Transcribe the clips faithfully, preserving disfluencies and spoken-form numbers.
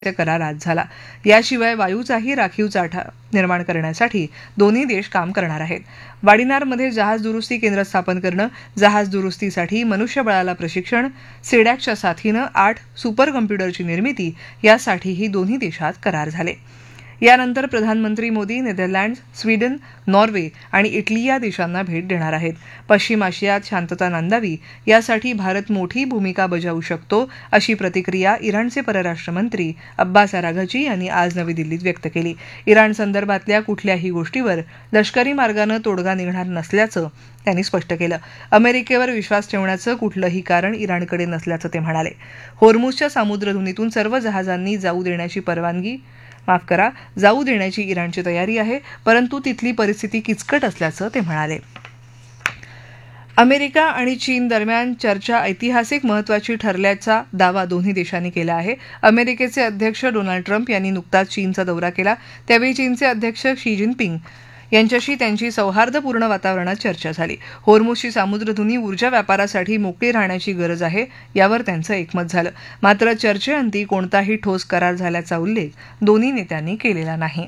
करार आज झाला. याशिवाय वायूचाही राखीव साठा निर्माण करण्यासाठी दोन्ही देश काम करणार आहेत. वाडीनारमध्ये जहाज दुरुस्ती केंद्र स्थापन करणं, जहाज दुरुस्तीसाठी मनुष्यबळाला प्रशिक्षण, सीडॅकच्या साथीनं आठ सुपर कम्प्युटरची निर्मिती यासाठीही दोन्ही देशात करार झाले. यानंतर प्रधानमंत्री मोदी नेदरलँड्स, स्वीडन, नॉर्वे आणि इटली या देशांना भेट देणार आहेत. पश्चिम आशियात शांतता नांदावी यासाठी भारत मोठी भूमिका बजावू शकतो, अशी प्रतिक्रिया इराणचे परराष्ट्र मंत्री अब्बास अराघची यांनी आज नवी दिल्लीत व्यक्त केली. इराण संदर्भातल्या कुठल्याही गोष्टीवर लष्करी मार्गानं तोडगा निघणार नसल्याचं त्यांनी स्पष्ट केलं. अमेरिकेवर विश्वास ठेवण्याचं कुठलंही कारण इराणकडे नसल्याचं ते म्हणाले. होर्मुझच्या सामुद्रधुनीतून सर्व जहाजांनी जाऊ देण्याची परवानगी माफ करा जाऊ देण्याची इराणची तयारी आहे, परंतु तिथली परिस्थिती किचकट असल्याचं ते म्हणाले. अमेरिका आणि चीन दरम्यान चर्चा ऐतिहासिक महत्वाची ठरल्याचा दावा दोन्ही देशांनी केला आहे. अमेरिकेचे अध्यक्ष डोनाल्ड ट्रम्प यांनी नुकताच चीनचा दौरा केला. त्यावेळी चीनचे अध्यक्ष शी जिनपिंग यांच्याशी त्यांची सौहार्दपूर्ण वातावरणात चर्चा झाली. होर्मुझची सामुद्रधुनी ऊर्जा व्यापारासाठी मोकळी राहण्याची गरज आहे, यावर त्यांचं एकमत झालं. मात्र चर्चेअंती कोणताही ठोस करार झाल्याचा उल्लेख दोन्ही नेत्यांनी केलेला नाही.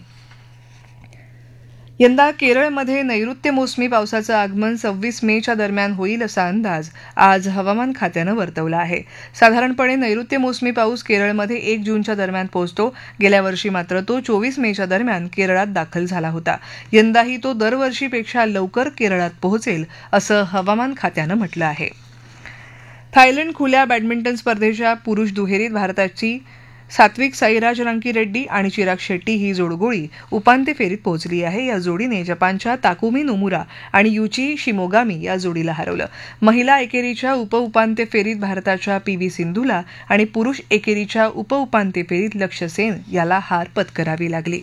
यंदा केरळमध्ये नैऋत्य मोसमी पावसाचं आगमन सव्वीस मेच्या दरम्यान होईल असा अंदाज आज हवामान खात्यानं वर्तवला आहे. साधारणपणे नैऋत्य मोसमी पाऊस केरळमध्ये एक जूनच्या दरम्यान पोहोचतो. गेल्या वर्षी मात्र तो चोवीस मेच्या दरम्यान केरळात दाखल झाला होता. यंदाही तो दरवर्षीपेक्षा लवकर केरळात पोहोचेल असं हवामान खात्यानं म्हटलं आहे. थायलंड खुल्या बॅडमिंटन स्पर्धेच्या पुरुष दुहेरीत भारताची सात्विक साईराज रांकीरेड्डी आणि चिराग शेट्टी ही जोडगोळी उपांत्य फेरीत पोहोचली आहे. या जोडीने जपानच्या ताकुमी नोमुरा आणि युची शिमोगामी या जोडीला हरवलं. महिला एकेरीच्या उपउपांत्य फेरीत भारताच्या पी व्ही सिंधूला आणि पुरुष एकेरीच्या उपउपांत्य फेरीत लक्ष्य सेन याला हार पत्करावी लागली.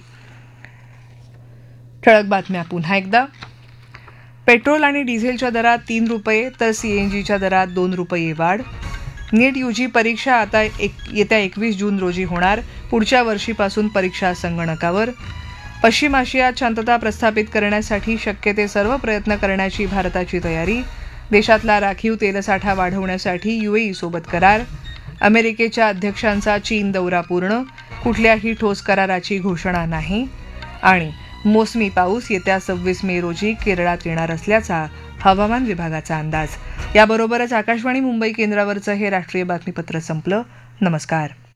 ठळक बातम्या पुन्हा एकदा. पेट्रोल आणि डिझेलच्या दरात तीन रुपये तर सीएनजीच्या दरात दोन रुपये वाढ. नीट यूजी परीक्षा आता एक येत्या एकवीस जून रोजी होणार. पुढच्या वर्षीपासून परीक्षा संगणकावर. पश्चिम आशियात शांतता प्रस्थापित करण्यासाठी शक्य ते सर्व प्रयत्न करण्याची भारताची तयारी. देशातला राखीव तेलसाठा वाढवण्यासाठी यूएई सोबत करार. अमेरिकेच्या अध्यक्षांचा चीन दौरा पूर्ण, कुठल्याही ठोस कराराची घोषणा नाही. आणि मोसमी पाऊस येत्या सव्वीस मे रोजी केरळात येणार असल्याचा हवामान विभागाचा अंदाज. याबरोबरच आकाशवाणी मुंबई केंद्रावरचं हे राष्ट्रीय बातमीपत्र संपलं. नमस्कार.